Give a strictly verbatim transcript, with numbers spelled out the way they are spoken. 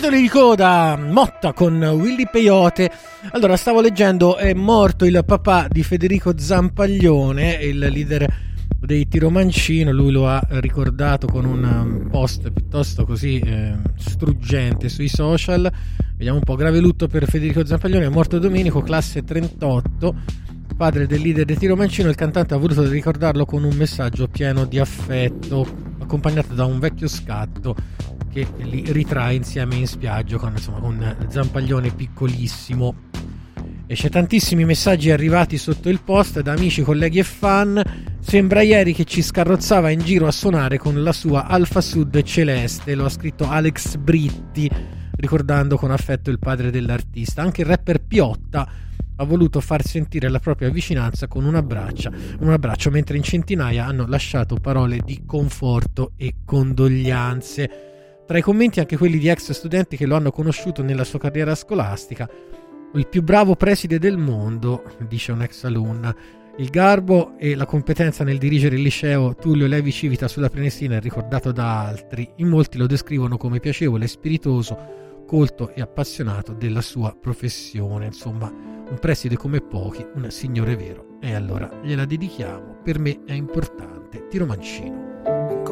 Titoli di coda, Motta con Willy Peyote. Allora, stavo leggendo, è morto il papà di Federico Zampaglione, il leader dei Tiro Mancino. Lui lo ha ricordato con un post piuttosto così eh, struggente sui social. Vediamo un po'. Grave lutto per Federico Zampaglione, è morto Domenico, classe trentotto, padre del leader dei Tiro Mancino. Il cantante ha voluto ricordarlo con un messaggio pieno di affetto, accompagnato da un vecchio scatto che li ritrae insieme in spiaggia con, insomma, con Zampaglione piccolissimo. E c'è tantissimi messaggi arrivati sotto il post da amici, colleghi e fan. Sembra ieri che ci scarrozzava in giro a suonare con la sua Alfa Sud celeste, lo ha scritto Alex Britti, ricordando con affetto il padre dell'artista. Anche il rapper Piotta ha voluto far sentire la propria vicinanza con un abbraccio, un abbraccio mentre in centinaia hanno lasciato parole di conforto e condoglianze. Tra i commenti anche quelli di ex studenti che lo hanno conosciuto nella sua carriera scolastica. Il più bravo preside del mondo, dice un'ex alunna. Il garbo e la competenza nel dirigere il liceo Tullio Levi Civita sulla Prenestina è ricordato da altri. In molti lo descrivono come piacevole, spiritoso, colto e appassionato della sua professione. Insomma, un preside come pochi, un signore vero. E allora gliela dedichiamo. Per me è importante. Tiro Mancino.